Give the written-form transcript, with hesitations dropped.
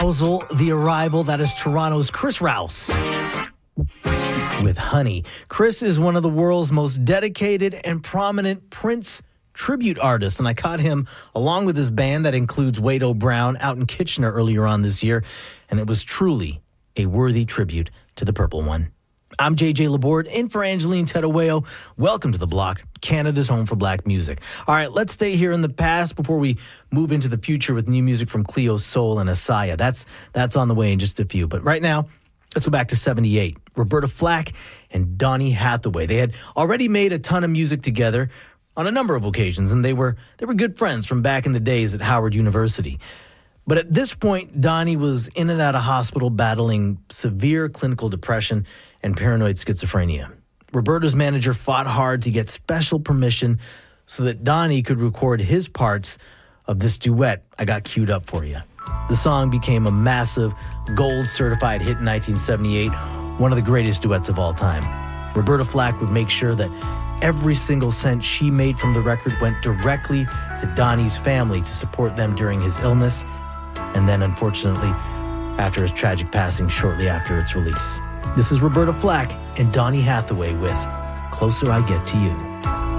The Arrival, that is Toronto's Chris Rouse with Honey. Chris is one of the world's most dedicated and prominent Prince tribute artists, and I caught him along with his band that includes Wade O'Brown out in Kitchener earlier on this year, and it was truly a worthy tribute to the Purple One. I'm JJ Laborde, in for Angeline Tedaweo. Welcome to The Block, Canada's home for black music. All right, let's stay here in the past before we move into the future with new music from Cleo Sol and Asaya. That's on the way in just a few. But right now, let's go back to 78. Roberta Flack and Donny Hathaway. They had already made a ton of music together on a number of occasions, and they were good friends from back in the days at Howard University. But at this point, Donny was in and out of hospital battling severe clinical depression and paranoid schizophrenia. Roberta's manager fought hard to get special permission so that Donny could record his parts of this duet I got queued up for you. The song became a massive gold-certified hit in 1978, one of the greatest duets of all time. Roberta Flack would make sure that every single cent she made from the record went directly to Donny's family to support them during his illness, and then, unfortunately, after his tragic passing shortly after its release. This is Roberta Flack and Donny Hathaway with Closer I Get to You.